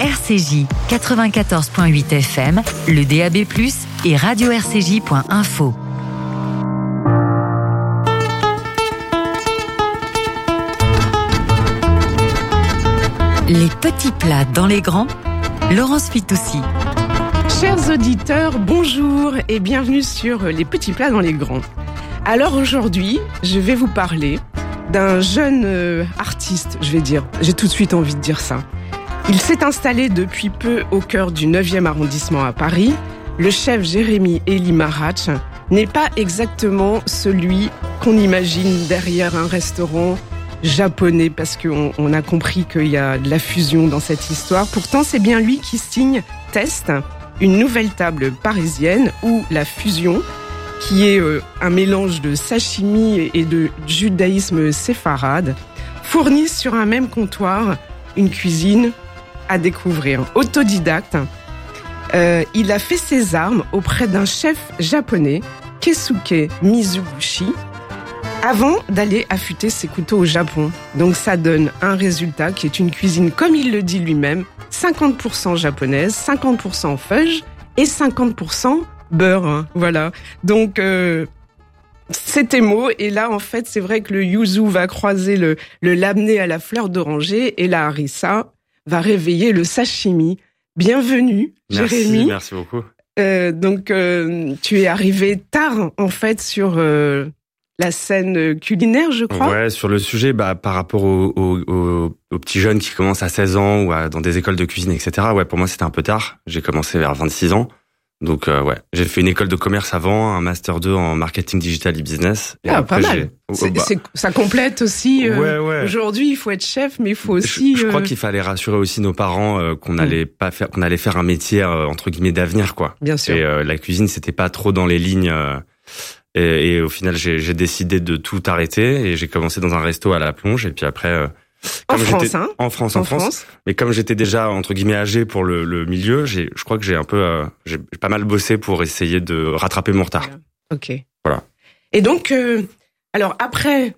RCJ 94.8 FM, le DAB+, et radio-rcj.info. Les petits plats dans les grands, Laurence Fitoussi. Chers auditeurs, bonjour et bienvenue sur Les petits plats dans les grands. Alors aujourd'hui, je vais vous parler d'un jeune artiste, je vais dire. J'ai tout de suite envie de dire ça. Il s'est installé depuis peu au cœur du 9e arrondissement à Paris. Le chef Jérémy Elie Marach n'est pas exactement celui qu'on imagine derrière un restaurant japonais, parce qu'on a compris qu'il y a de la fusion dans cette histoire. Pourtant, c'est bien lui qui signe Test, une nouvelle table parisienne où la fusion, qui est un mélange de sashimi et de judaïsme séfarade, fournit sur un même comptoir une cuisine à découvrir. Autodidacte, il a fait ses armes auprès d'un chef japonais, Keisuke Mizuguchi, avant d'aller affûter ses couteaux au Japon. Donc ça donne un résultat qui est une cuisine, comme il le dit lui-même, 50% japonaise, 50% fudge et 50% beurre. Hein, voilà. Donc c'était mot. Et là, en fait, c'est vrai que le yuzu va croiser le labné à la fleur d'oranger et la harissa va réveiller le sashimi. Bienvenue, Jérémy. Merci beaucoup. Donc tu es arrivé tard, en fait, sur la scène culinaire, je crois. Ouais, sur le sujet, par rapport aux petits jeunes qui commencent à 16 ans ou dans des écoles de cuisine, etc. Ouais, pour moi, c'était un peu tard. J'ai commencé vers 26 ans. Donc, ouais, j'ai fait une école de commerce avant, un master 2 en marketing digital et business. Et après, pas mal. Ça complète aussi. Ouais. Aujourd'hui, il faut être chef, mais il faut aussi. Je crois qu'il fallait rassurer aussi nos parents qu'on allait faire un métier entre guillemets d'avenir, quoi. Bien sûr. Et la cuisine, c'était pas trop dans les lignes. Et au final, j'ai décidé de tout arrêter et j'ai commencé dans un resto à la plonge. Et puis après, en France. Mais comme j'étais déjà entre guillemets âgé pour le milieu, je crois que j'ai pas mal bossé pour essayer de rattraper mon retard. Ok. Voilà. Et donc, alors après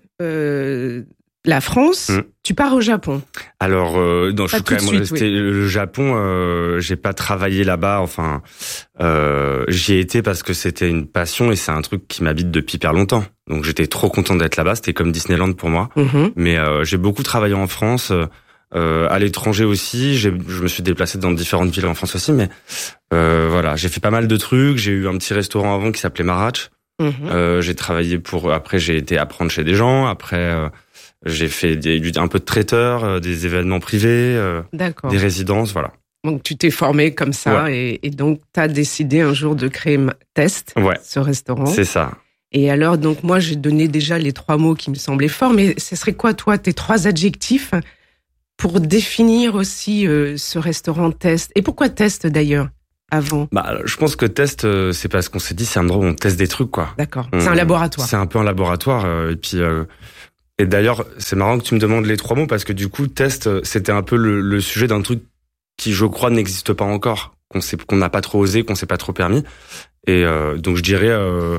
la France, tu pars au Japon. Alors, je suis quand même resté. Le Japon, j'ai pas travaillé là-bas. Enfin, j'y ai été parce que c'était une passion et c'est un truc qui m'habite depuis hyper longtemps. Donc, j'étais trop content d'être là-bas. C'était comme Disneyland pour moi. Mais j'ai beaucoup travaillé en France, à l'étranger aussi. Je me suis déplacé dans différentes villes en France aussi. Mais voilà, j'ai fait pas mal de trucs. J'ai eu un petit restaurant avant qui s'appelait Marach. J'ai travaillé après j'ai été apprendre chez des gens. Après. J'ai fait un peu de traiteur, des événements privés, des résidences, voilà. Donc tu t'es formé comme ça, ouais. et donc t'as décidé un jour de créer Test, ce restaurant. C'est ça. Et alors donc moi j'ai donné déjà les 3 mots qui me semblaient forts, mais ce serait quoi toi tes 3 adjectifs pour définir aussi ce restaurant Test? Et pourquoi Test d'ailleurs avant? Je pense que Test, c'est parce qu'on s'est dit c'est un endroit où on teste des trucs, quoi. D'accord. C'est un laboratoire. C'est un peu un laboratoire, et puis. Et d'ailleurs, c'est marrant que tu me demandes les 3 mots parce que du coup, Test, c'était un peu le sujet d'un truc qui, je crois, n'existe pas encore, qu'on n'a pas trop osé, qu'on s'est pas trop permis. Et donc, je dirais,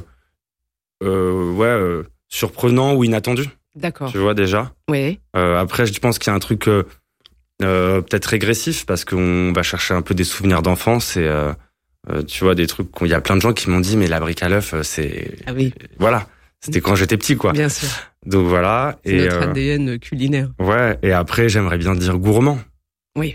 surprenant ou inattendu. D'accord. Tu vois déjà. Oui. Après, je pense qu'il y a un truc peut-être régressif parce qu'on va chercher un peu des souvenirs d'enfance et tu vois des trucs. Il y a plein de gens qui m'ont dit, mais la brique à l'œuf, c'est. Ah oui. Voilà. C'était quand j'étais petit, quoi. Bien sûr. Donc voilà. C'est notre ADN culinaire. Ouais. Et après, j'aimerais bien dire gourmand. Oui.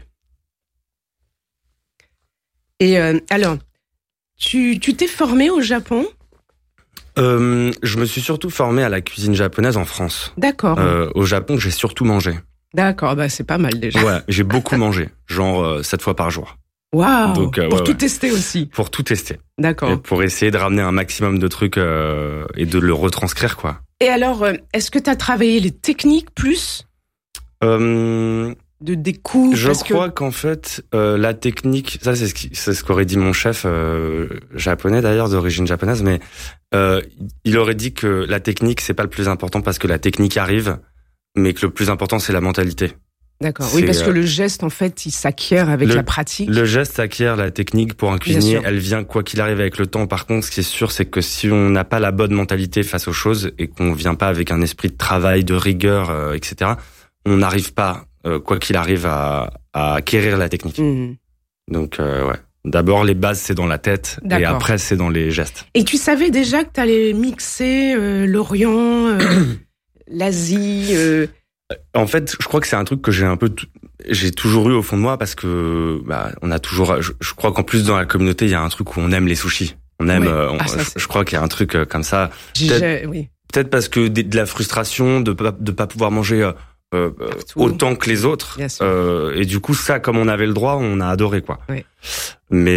Et alors, tu t'es formé au Japon ? Je me suis surtout formé à la cuisine japonaise en France. D'accord. Au Japon, j'ai surtout mangé. D'accord, c'est pas mal déjà. Ouais, j'ai beaucoup mangé, genre 7 fois par jour. Waouh. Donc pour tout tester aussi. Pour tout tester. D'accord. Et pour essayer de ramener un maximum de trucs et de le retranscrire, quoi. Et alors, est-ce que tu as travaillé les techniques plus de découpe? Je crois qu'en fait, la technique, ça c'est ce qu'aurait dit mon chef japonais d'ailleurs, d'origine japonaise, mais il aurait dit que la technique c'est pas le plus important parce que la technique arrive, mais que le plus important c'est la mentalité. D'accord. Oui, parce que le geste, en fait, il s'acquiert avec la pratique. Le geste s'acquiert, la technique pour un cuisinier, elle vient quoi qu'il arrive avec le temps. Par contre, ce qui est sûr, c'est que si on n'a pas la bonne mentalité face aux choses et qu'on vient pas avec un esprit de travail, de rigueur, etc., on n'arrive pas, quoi qu'il arrive, à à acquérir la technique. Donc ouais. D'abord, les bases, c'est dans la tête, et après, c'est dans les gestes. Et tu savais déjà que tu allais mixer l'Orient, l'Asie En fait, je crois que c'est un truc que j'ai toujours eu au fond de moi, parce que on a toujours. Je crois qu'en plus, dans la communauté, il y a un truc où on aime les sushis. On aime. Je crois qu'il y a un truc comme ça. Peut-être parce que de la frustration de pas pouvoir manger autant que les autres. Et du coup, ça, comme on avait le droit, on a adoré, quoi. Oui. Mais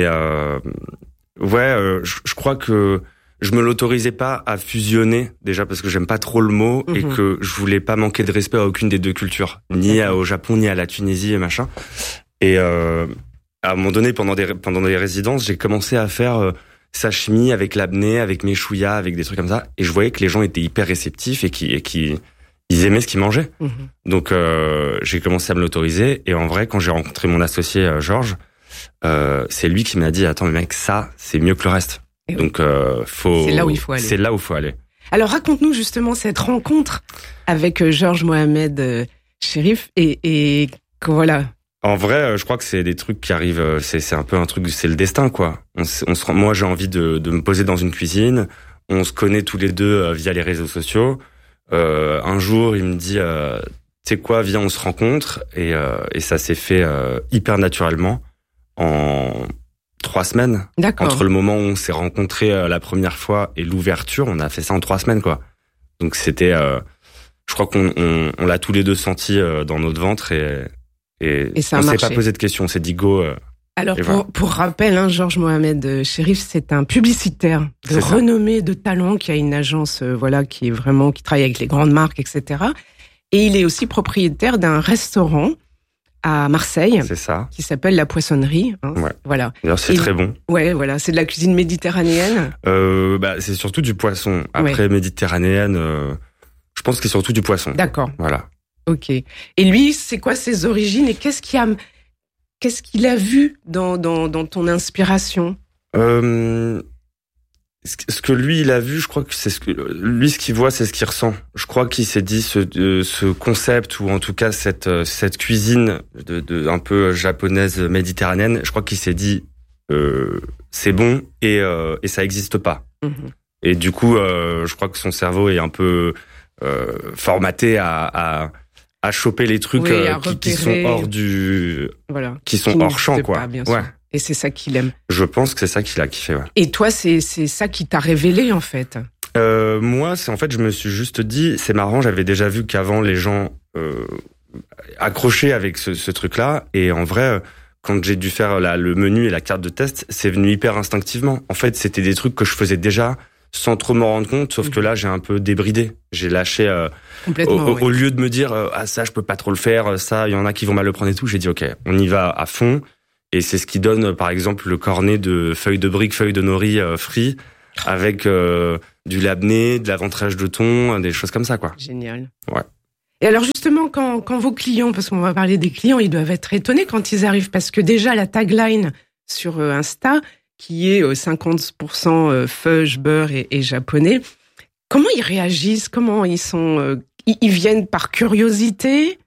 je crois que je me l'autorisais pas à fusionner, déjà parce que j'aime pas trop le mot, et que je voulais pas manquer de respect à aucune des deux cultures, ni au Japon ni à la Tunisie et machin. Et à un moment donné, pendant des résidences, j'ai commencé à faire sashimi avec l'apnée, avec mes chouïas, avec des trucs comme ça, et je voyais que les gens étaient hyper réceptifs et qui ils aimaient ce qu'ils mangeaient. Donc j'ai commencé à me l'autoriser, et en vrai, quand j'ai rencontré mon associé Georges, c'est lui qui m'a dit attends, mais mec, ça c'est mieux que le reste. Donc c'est là où il faut aller. C'est là où il faut aller. Alors raconte-nous justement cette rencontre avec Georges Mohamed Cherif, et voilà. En vrai, je crois que c'est des trucs qui arrivent. C'est un peu un truc, c'est le destin, quoi. Moi, j'ai envie de me poser dans une cuisine. On se connaît tous les deux via les réseaux sociaux. Un jour, il me dit, tu sais quoi, viens, on se rencontre, et ça s'est fait hyper naturellement en 3 semaines. D'accord. Entre le moment où on s'est rencontrés la première fois et l'ouverture, on a fait ça en 3 semaines, quoi. Donc c'était, je crois qu'on l'a tous les deux senti dans notre ventre, et ça a on marché. s'est pas posé de questions, on s'est dit go. Alors pour rappel, Georges Mohamed Cherif, c'est un publicitaire de renommée, de talent, qui a une agence qui travaille avec les grandes marques, etc. Et il est aussi propriétaire d'un restaurant à Marseille, c'est ça, qui s'appelle La Poissonnerie. Ouais. Voilà. D'ailleurs, c'est très bon. Ouais, voilà, c'est de la cuisine méditerranéenne. C'est surtout du poisson. Après méditerranéenne, je pense que c'est surtout du poisson. D'accord. Voilà. Ok. Et lui, c'est quoi ses origines, et qu'est-ce qu'il a vu dans ton inspiration? Ce que lui il a vu, je crois que c'est ce qu'il voit, c'est ce qu'il ressent. Je crois qu'il s'est dit ce concept, ou en tout cas cette cuisine de un peu japonaise méditerranéenne. Je crois qu'il s'est dit c'est bon, et ça existe pas. Et du coup, je crois que son cerveau est un peu formaté à choper les trucs qui sont hors qui sont hors champ, quoi. Pas, bien sûr. Et c'est ça qu'il aime. Je pense que c'est ça qu'il a kiffé, ouais. Et toi, c'est ça qui t'a révélé, en fait? Moi, je me suis juste dit, c'est marrant, j'avais déjà vu qu'avant les gens accrochaient avec ce truc-là, et en vrai, quand j'ai dû faire le menu et la carte de test, c'est venu hyper instinctivement. En fait, c'était des trucs que je faisais déjà sans trop m'en rendre compte, sauf que là, j'ai un peu débridé. J'ai lâché, au lieu de me dire, ça, je peux pas trop le faire, ça, il y en a qui vont mal le prendre et tout, j'ai dit, ok, on y va à fond. Et c'est ce qui donne, par exemple, le cornet de feuilles de briques, feuilles de nori frits, avec du labné, de l'aventrage de thon, des choses comme ça, quoi. Génial. Ouais. Et alors justement, quand vos clients, parce qu'on va parler des clients, ils doivent être étonnés quand ils arrivent, parce que déjà la tagline sur Insta, qui est 50% fudge, beurre et japonais, comment ils réagissent? Comment ils sont... ils viennent par curiosité?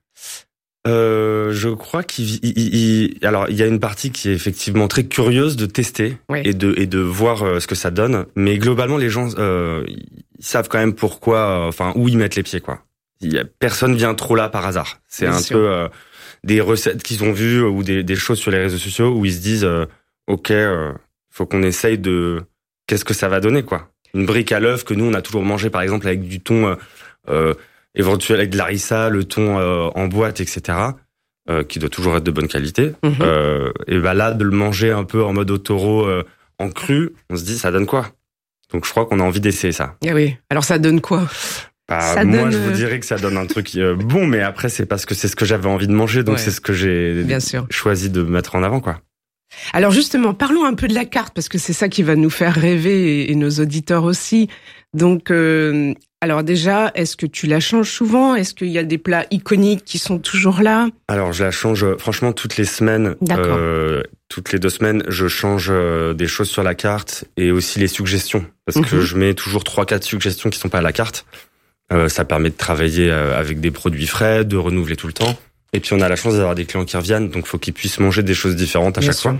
Je crois alors il y a une partie qui est effectivement très curieuse de tester et de voir ce que ça donne, mais globalement les gens ils savent quand même pourquoi, où ils mettent les pieds, quoi. Personne vient trop là par hasard. C'est bien un sûr. Peu des recettes qu'ils ont vues ou des choses sur les réseaux sociaux où ils se disent ok, faut qu'on essaye de qu'est-ce que ça va donner, quoi. Une brique à l'œuf que nous on a toujours mangé, par exemple, avec du thon éventuel, avec de l'harissa, le thon en boîte, etc., qui doit toujours être de bonne qualité. Et là, de le manger un peu en mode au taureau, en cru, on se dit, ça donne quoi? Donc, je crois qu'on a envie d'essayer ça. Ah oui. Alors, ça donne quoi? Moi, je vous dirais que ça donne un truc bon, mais après, c'est parce que c'est ce que j'avais envie de manger, donc c'est ce que j'ai choisi de mettre en avant, quoi. Alors justement, parlons un peu de la carte, parce que c'est ça qui va nous faire rêver, et nos auditeurs aussi. Donc, alors déjà, est-ce que tu la changes souvent? Est-ce qu'il y a des plats iconiques qui sont toujours là? Alors, je la change franchement toutes les semaines. Toutes les 2 semaines, je change des choses sur la carte, et aussi les suggestions, parce que je mets toujours 3-4 suggestions qui sont pas à la carte. Ça permet de travailler avec des produits frais, de renouveler tout le temps. Et puis on a la chance d'avoir des clients qui reviennent, donc faut qu'ils puissent manger des choses différentes à chaque fois.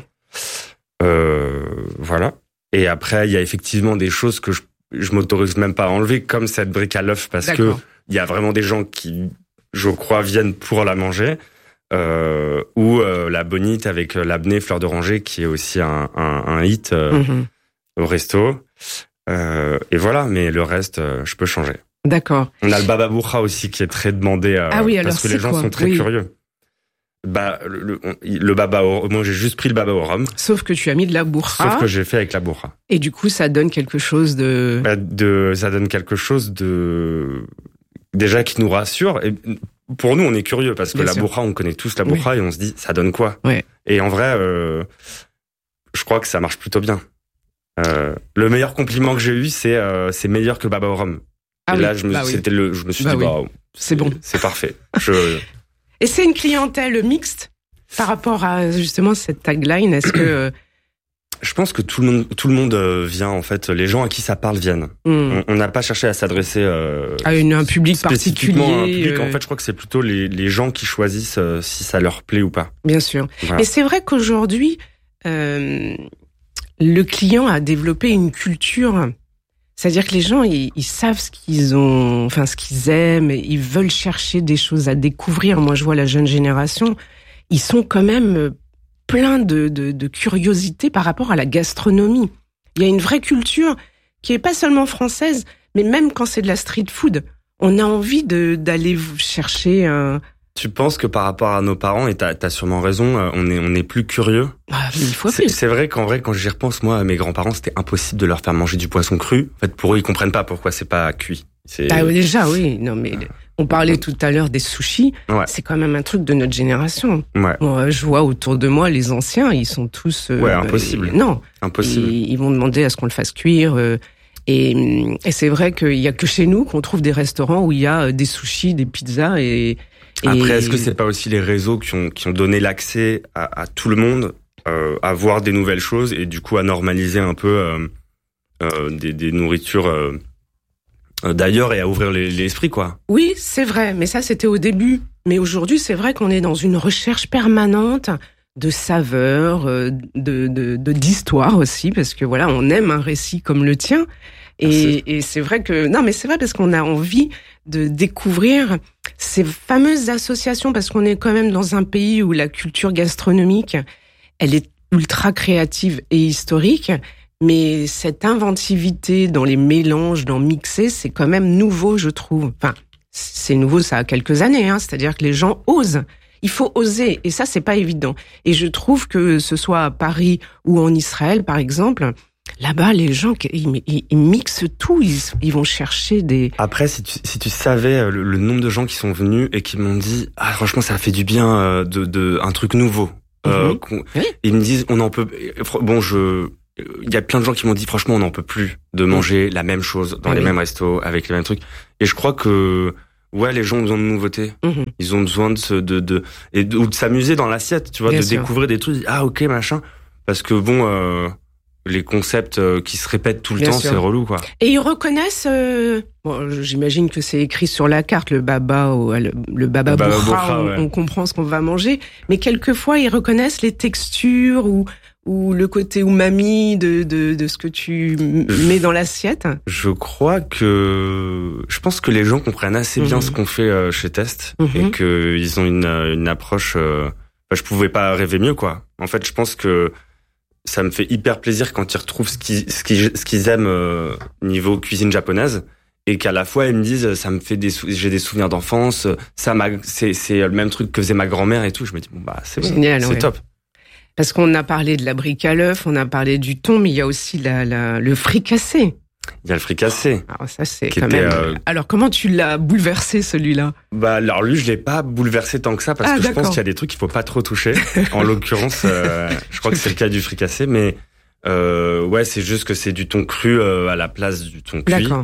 Voilà. Et après, il y a effectivement des choses que je m'autorise même pas à enlever, comme cette brique à l'œuf, parce que il y a vraiment des gens qui, je crois, viennent pour la manger. Ou la bonite avec l'abnée fleur d'oranger, qui est aussi un hit au resto. Et voilà, mais le reste, je peux changer. D'accord. On a le baba bourra aussi qui est très demandé parce que les gens sont très curieux. Bah le baba moi j'ai juste pris le baba au rhum. Sauf que tu as mis de la bourra. Sauf que j'ai fait avec la bourra. Et du coup ça donne quelque chose ça donne quelque chose de déjà qui nous rassure. Et pour nous on est curieux parce que la bourra, on connaît tous la bourra et on se dit ça donne quoi. Et en vrai je crois que ça marche plutôt bien. Le meilleur compliment que j'ai eu c'est meilleur que le baba au rhum. Et là je me suis dit c'est bon. C'est parfait. Et c'est une clientèle mixte par rapport à justement cette tagline. Est-ce que je pense que tout le monde vient en fait. Les gens à qui ça parle viennent. On n'a pas cherché à s'adresser à un public particulier. En fait, je crois que c'est plutôt les gens qui choisissent si ça leur plaît ou pas. Bien sûr. Voilà. Et c'est vrai qu'aujourd'hui, le client a développé une culture. C'est-à-dire que les gens, ils savent ce qu'ils aiment, ils veulent chercher des choses à découvrir. Moi, je vois la jeune génération, ils sont quand même pleins de curiosité par rapport à la gastronomie. Il y a une vraie culture qui est pas seulement française, mais même quand c'est de la street food, on a envie d'aller chercher un... Tu penses que par rapport à nos parents, et t'as sûrement raison, on est plus curieux. Mille fois plus. C'est vrai qu'en vrai, quand j'y repense, moi, mes grands-parents, c'était impossible de leur faire manger du poisson cru. En fait, pour eux, ils comprennent pas pourquoi c'est pas cuit. Déjà, oui. Non, mais on parlait tout à l'heure des sushis. Ouais. C'est quand même un truc de notre génération. Ouais. Moi, je vois autour de moi les anciens, ils sont tous. Impossible. Impossible. Ils vont demander à ce qu'on le fasse cuire. Et c'est vrai qu'il y a que chez nous qu'on trouve des restaurants où il y a des sushis, des pizzas Après, est-ce que c'est pas aussi les réseaux qui ont donné l'accès à tout le monde à voir des nouvelles choses et du coup à normaliser un peu des nourritures d'ailleurs et à ouvrir l'esprit, quoi. Oui, c'est vrai, mais ça c'était au début. Mais aujourd'hui, c'est vrai qu'on est dans une recherche permanente de saveurs, d'histoire aussi, parce que voilà, on aime un récit comme le tien. Et c'est vrai que c'est vrai parce qu'on a envie de découvrir ces fameuses associations, parce qu'on est quand même dans un pays où la culture gastronomique, elle est ultra créative et historique, mais cette inventivité dans les mélanges, dans mixer, c'est quand même nouveau, je trouve. Enfin, c'est nouveau, ça a quelques années, c'est-à-dire que les gens osent. Il faut oser, et ça, c'est pas évident. Et je trouve que ce soit à Paris ou en Israël, par exemple, là-bas, les gens, ils mixent tout, ils vont chercher des... Après, si tu savais le nombre de gens qui sont venus et qui m'ont dit « Ah, franchement, ça fait du bien de un truc nouveau. Oui. Ils me disent « On en peut... » il y a plein de gens qui m'ont dit « Franchement, on n'en peut plus de manger la même chose dans les mêmes restos, avec les mêmes trucs. » Et je crois que... Ouais, les gens ont besoin de nouveautés. Ils ont besoin ou de s'amuser dans l'assiette, tu vois, découvrir des trucs. Ah, ok, machin. Parce que bon, les concepts qui se répètent tout le temps, c'est relou, quoi. Et ils reconnaissent, j'imagine que c'est écrit sur la carte, le baba bourra, on comprend ce qu'on va manger. Mais quelquefois, ils reconnaissent les textures ou le côté umami de ce que tu mets dans l'assiette. Je pense que les gens comprennent assez bien ce qu'on fait chez Test et que ils ont une approche. Je pouvais pas rêver mieux, quoi. En fait, je pense que ça me fait hyper plaisir quand ils retrouvent ce qu'ils aiment niveau cuisine japonaise et qu'à la fois ils me disent ça me fait j'ai des souvenirs d'enfance. C'est le même truc que faisait ma grand-mère et tout. Je me dis c'est bon, génial, c'est top. Parce qu'on a parlé de la brique à l'œuf, on a parlé du thon, mais il y a aussi le fricassé. Il y a le fricassé. Alors ça, c'est quand même... Alors, comment tu l'as bouleversé, celui-là? Alors lui, je l'ai pas bouleversé tant que ça, parce que je pense qu'il y a des trucs qu'il faut pas trop toucher. En l'occurrence, je crois que c'est le cas du fricassé, mais ouais, c'est juste que c'est du thon cru à la place du thon cuit. D'accord.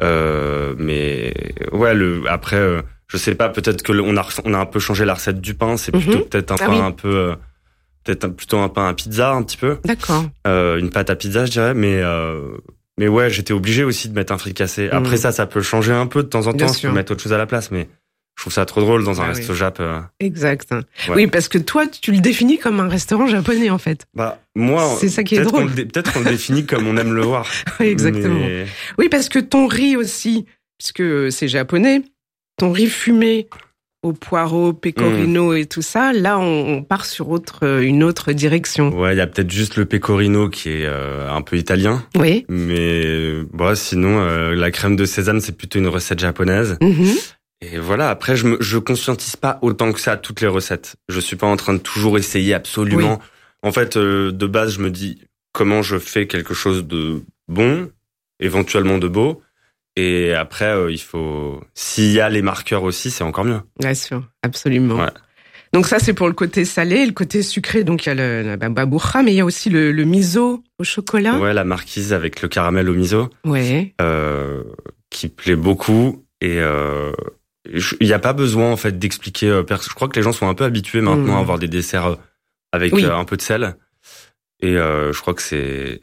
Mais ouais, après, je sais pas, peut-être que on a un peu changé la recette du pain. C'est plutôt peut-être un pain plutôt un pain à pizza un petit peu. D'accord. Une pâte à pizza, je dirais, mais ouais, j'étais obligé aussi de mettre un fricassé. Après ça peut changer un peu de temps en temps, si tu peux mettre autre chose à la place, mais Je trouve ça trop drôle dans un resto Jap. Exact. Ouais. Oui, parce que toi, tu le définis comme un restaurant japonais, en fait. Bah, moi, c'est ça qui est drôle. Peut-être qu'on le définit comme on aime le voir. Oui, exactement. Mais... Oui, parce que ton riz aussi, puisque c'est japonais, ton riz fumé au poireau, pecorino et tout ça, là, on part sur une autre direction. Ouais, il y a peut-être juste le pecorino qui est un peu italien. Oui. Mais bon, sinon, la crème de sésame, c'est plutôt une recette japonaise. Et voilà, après, je conscientise pas autant que ça toutes les recettes. Je suis pas en train de toujours essayer absolument. Oui. En fait, de base, je me dis comment je fais quelque chose de bon, éventuellement de beau. Et après, il faut... S'il y a les marqueurs aussi, c'est encore mieux. Bien sûr, absolument. Ouais. Donc ça, c'est pour le côté salé. Le côté sucré, donc il y a la baboucha, mais il y a aussi le miso au chocolat. Ouais, la marquise avec le caramel au miso. Ouais. Qui plaît beaucoup. Et il n'y a pas besoin en fait d'expliquer. Je crois que les gens sont un peu habitués maintenant à avoir des desserts avec un peu de sel. Et je crois que c'est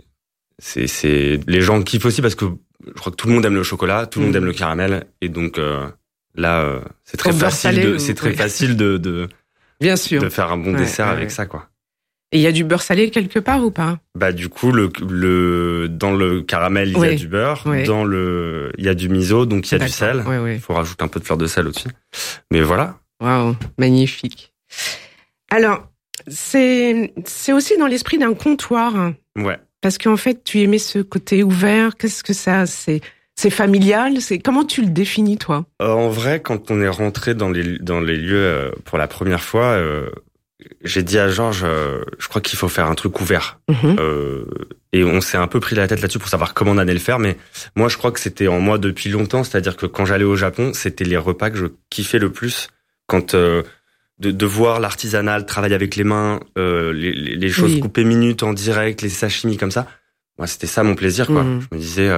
les gens kiffent aussi parce que je crois que tout le monde aime le chocolat, tout le monde aime le caramel, et donc là c'est très facile. C'est très facile de bien sûr de faire un bon dessert avec ça, quoi. Et il y a du beurre salé quelque part ou pas? Bah du coup dans le caramel il y a du beurre, il y a du miso, donc il y a du sel. Il faut rajouter un peu de fleur de sel au-dessus. Mais voilà. Waouh, magnifique. Alors c'est aussi dans l'esprit d'un comptoir. Ouais. Parce qu'en fait tu aimais ce côté ouvert. Qu'est-ce que ça c'est familial, comment tu le définis toi? En vrai, quand on est rentré dans les lieux pour la première fois. J'ai dit à Georges, je crois qu'il faut faire un truc ouvert. Et on s'est un peu pris la tête là-dessus pour savoir comment on allait le faire. Mais moi, je crois que c'était en moi depuis longtemps. C'est-à-dire que quand j'allais au Japon, c'était les repas que je kiffais le plus. Quand de voir l'artisanal, travailler avec les mains, les choses coupées minutes en direct, les sashimi comme ça. Moi, c'était ça mon plaisir, quoi. Je me disais...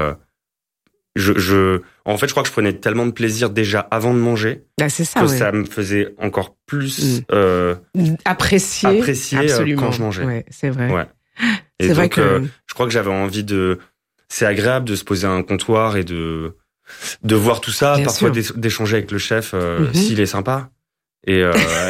En fait, je crois que je prenais tellement de plaisir déjà avant de manger c'est ça, que ça me faisait encore plus apprécier quand je mangeais. Ouais, c'est vrai. Ouais. Et c'est donc, vrai que je crois que j'avais envie c'est agréable de se poser à un comptoir et de voir tout ça, parfois d'échanger avec le chef s'il est sympa. Et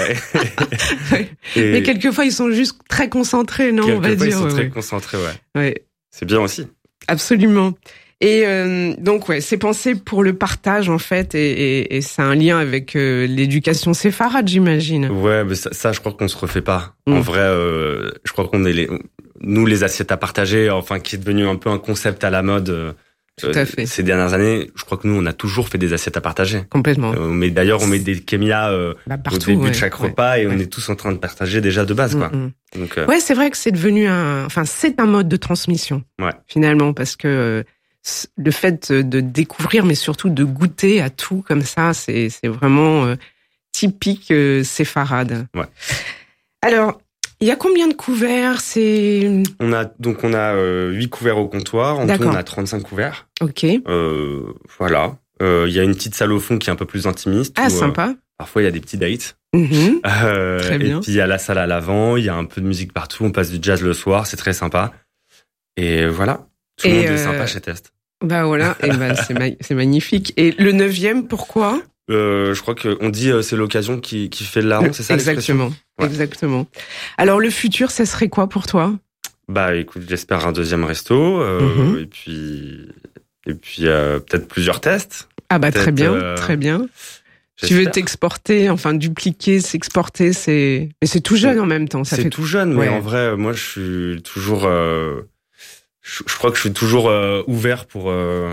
mais quelquefois ils sont juste très concentrés, non, on va dire. Ils sont très concentrés, ouais. C'est bien aussi. Absolument. Et donc c'est pensé pour le partage en fait, et c'est un lien avec l'éducation séfarade, j'imagine. Ouais, mais ça je crois qu'on se refait pas. En vrai, je crois qu'on est nous les assiettes à partager, enfin qui est devenu un peu un concept à la mode. Tout à fait. Ces dernières années, je crois que nous on a toujours fait des assiettes à partager. Complètement. D'ailleurs on met des kémias au début de chaque repas, et on est tous en train de partager déjà de base, quoi. Donc ouais, c'est vrai que c'est devenu c'est un mode de transmission. Ouais. Finalement, parce que le fait de découvrir, mais surtout de goûter à tout comme ça, c'est vraiment typique séfarade. Ouais. Alors, il y a combien de couverts? On a 8 couverts au comptoir. En tout, on a 35 couverts. Ok. Voilà. Il y a une petite salle au fond qui est un peu plus intimiste. Ah, sympa. Parfois, il y a des petits dates. Très bien. Et puis, il y a la salle à l'avant. Il y a un peu de musique partout. On passe du jazz le soir. C'est très sympa. Et voilà. Tout le monde est sympa chez Test. Bah voilà, et c'est magnifique. Et le 9e, pourquoi? Je crois qu'on dit c'est l'occasion qui fait le larron, c'est ça? Exactement, exactement. Alors le futur, ça serait quoi pour toi? Bah écoute, j'espère un deuxième resto, et puis peut-être plusieurs tests. Ah bah très bien, très bien. Tu veux t'exporter, dupliquer, s'exporter, mais c'est tout jeune en même temps. C'est tout jeune, mais en vrai, moi je suis toujours... Je crois que je suis toujours ouvert pour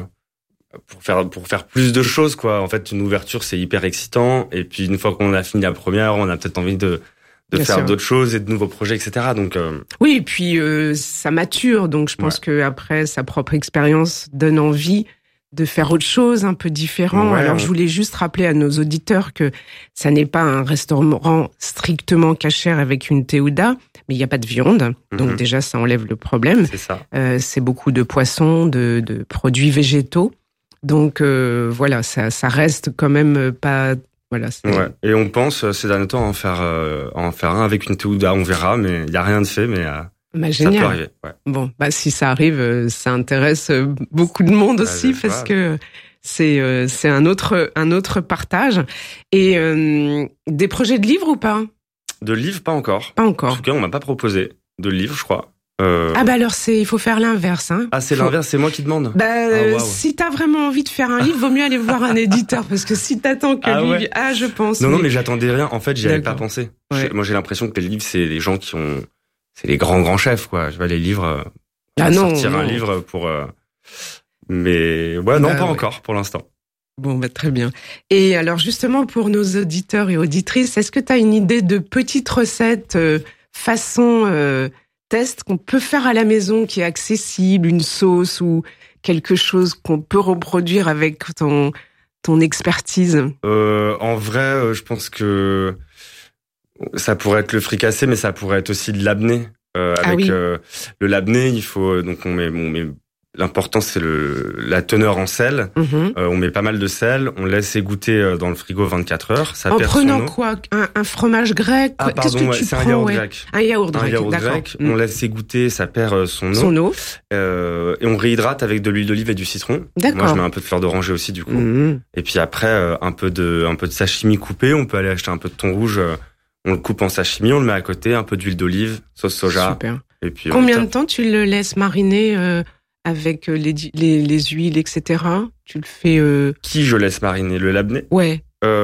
faire plus de choses, quoi. En fait, une ouverture, c'est hyper excitant. Et puis, une fois qu'on a fini la première, on a peut-être envie de faire d'autres choses et de nouveaux projets, etc. Donc, oui, et puis ça mature. Donc, je pense que après, sa propre expérience donne envie de faire autre chose, un peu différent. Alors, je voulais juste rappeler à nos auditeurs que ça n'est pas un restaurant strictement cachère avec une théouda, mais il n'y a pas de viande. Donc déjà, ça enlève le problème. C'est ça. C'est beaucoup de poissons, de produits végétaux. Donc voilà, ça reste quand même pas... Voilà, ouais. Et on pense ces derniers temps en faire un avec une théouda, on verra, mais il n'y a rien de fait, mais... génial. Ça peut arriver, ouais. Bon, si ça arrive, ça intéresse beaucoup de monde aussi, parce que C'est un autre partage. Et des projets de livres ou pas? De livres, pas encore. Pas encore. En tout cas, on m'a pas proposé de livres, je crois. Ah bah alors il faut faire l'inverse, hein. Ah, c'est l'inverse, c'est moi qui demande. Wow. Si t'as vraiment envie de faire un livre, vaut mieux aller voir un éditeur, parce que si t'attends que lui, je pense. Non, mais j'attendais rien. En fait, j'y avais pas pensé. Ouais. Moi, j'ai l'impression que les livres, c'est les gens c'est les grands chefs, quoi. Je vois les livres. Sortir un livre pour. Mais ouais, non, pas encore pour l'instant. Bon, très bien. Et alors justement, pour nos auditeurs et auditrices, est-ce que t'as une idée de petites recettes façon test qu'on peut faire à la maison, qui est accessible, une sauce ou quelque chose qu'on peut reproduire avec ton expertise? En vrai, je pense que ça pourrait être le fricassé, mais ça pourrait être aussi de l'abné. Le labné, il faut donc on met l'important c'est la teneur en sel. On met pas mal de sel, on laisse égoutter dans le frigo 24 heures. Ça en perd prenant son eau. Quoi, un fromage grec? Ah pardon, c'est un yaourt grec. Un yaourt grec. On laisse égoutter, ça perd son eau. Et on réhydrate avec de l'huile d'olive et du citron. D'accord. Moi je mets un peu de fleur d'oranger aussi du coup. Et puis après un peu de sashimi coupé. On peut aller acheter un peu de thon rouge. On le coupe en sashimi, on le met à côté, un peu d'huile d'olive, sauce soja. Super. Et puis combien de temps tu le laisses mariner avec les huiles, etc. Tu le fais... Qui je laisse mariner? Le labné? Ouais.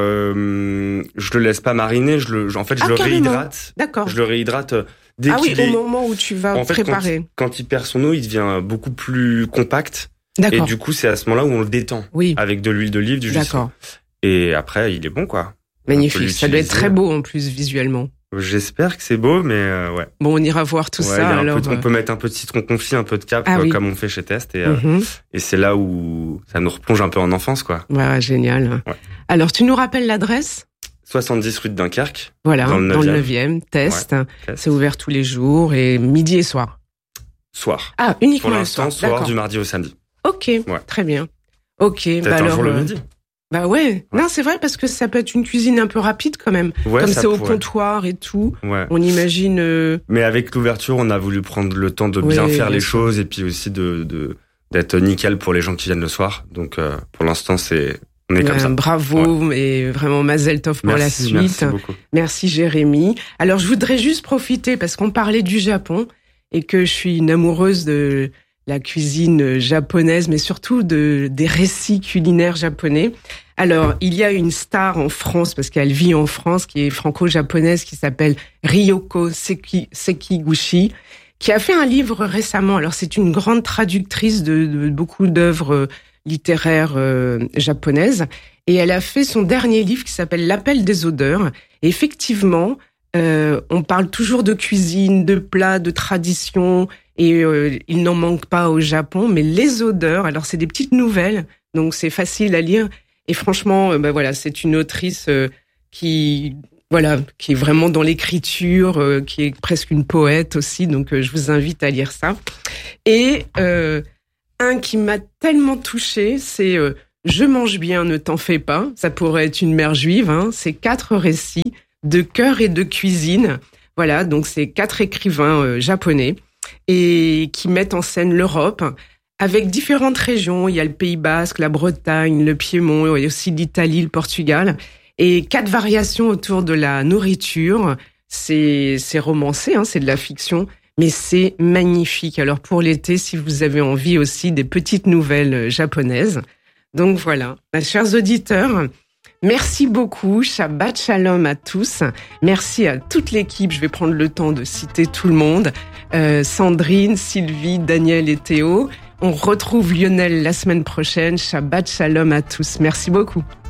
Je le laisse pas mariner, je le réhydrate. D'accord. Je le réhydrate dès qu'il au moment où tu vas préparer. Quand il perd son eau, il devient beaucoup plus compact. D'accord. Et du coup, c'est à ce moment-là où on le détend. Oui. Avec de l'huile d'olive, du jus de citron. Et après, il est bon, quoi. Magnifique. Ça doit être très beau, en plus, visuellement. J'espère que c'est beau, mais ouais. Bon, on ira voir tout ça. Alors, on peut mettre un peu de citron confit, un peu de cap, comme on fait chez Test, et c'est là où ça nous replonge un peu en enfance, quoi. Ouais, génial. Ouais. Alors, tu nous rappelles l'adresse? 70 rue de Dunkerque. Voilà, dans le 9e, Test. Ouais, c'est ouvert tous les jours et midi et soir. Soir. Ah, uniquement pour l'instant, le soir. Du mardi au samedi. Ok, très bien. Ok, peut-être un jour le midi. Bah ouais, non c'est vrai parce que ça peut être une cuisine un peu rapide quand même, comme c'est au comptoir et tout. Ouais. On imagine. Mais avec l'ouverture, on a voulu prendre le temps de bien faire les choses et puis aussi d'être nickel pour les gens qui viennent le soir. Donc pour l'instant on est comme ça. Bravo et vraiment mazel tov pour la suite. Merci beaucoup. Merci Jérémy. Alors je voudrais juste profiter parce qu'on parlait du Japon et que je suis une amoureuse de la cuisine japonaise, mais surtout des récits culinaires japonais. Alors, il y a une star en France, parce qu'elle vit en France, qui est franco-japonaise, qui s'appelle Ryoko Sekiguchi, qui a fait un livre récemment. Alors, c'est une grande traductrice de beaucoup d'œuvres littéraires japonaises. Et elle a fait son dernier livre qui s'appelle L'Appel des odeurs. Et effectivement, on parle toujours de cuisine, de plats, de tradition, et il n'en manque pas au Japon, mais les odeurs, alors c'est des petites nouvelles, donc c'est facile à lire, et franchement, c'est une autrice qui est vraiment dans l'écriture, qui est presque une poète aussi, donc je vous invite à lire ça. Et un qui m'a tellement touchée, c'est Je mange bien, ne t'en fais pas, ça pourrait être une mère juive, hein, c'est 4 récits de cœur et de cuisine. Voilà, donc c'est 4 écrivains japonais et qui mettent en scène l'Europe avec différentes régions. Il y a le Pays Basque, la Bretagne, le Piémont, et aussi l'Italie, le Portugal. Et 4 variations autour de la nourriture. C'est romancé, hein, c'est de la fiction, mais c'est magnifique. Alors pour l'été, si vous avez envie aussi des petites nouvelles japonaises. Donc voilà, chers auditeurs, merci beaucoup, Shabbat Shalom à tous. Merci à toute l'équipe, je vais prendre le temps de citer tout le monde. Sandrine, Sylvie, Daniel et Théo. On retrouve Lionel la semaine prochaine. Shabbat Shalom à tous. Merci beaucoup.